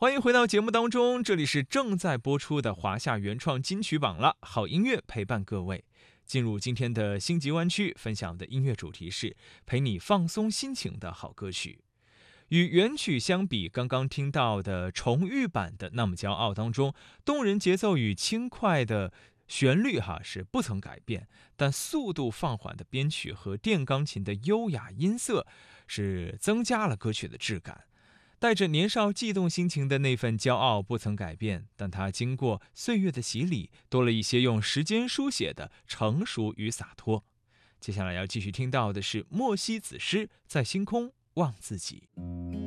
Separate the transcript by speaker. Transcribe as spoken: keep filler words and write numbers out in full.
Speaker 1: 欢迎回到节目当中，这里是正在播出的华夏原创金曲榜了，好音乐陪伴各位。进入今天的星级湾区，分享的音乐主题是陪你放松心情的好歌曲。与原曲相比，刚刚听到的重育版的《那么骄傲》当中，动人节奏与轻快的旋律哈是不曾改变，但速度放缓的编曲和电钢琴的优雅音色是增加了歌曲的质感。带着年少悸动心情的那份骄傲不曾改变，但它经过岁月的洗礼，多了一些用时间书写的成熟与洒脱。接下来要继续听到的是莫西子诗在星空望自己。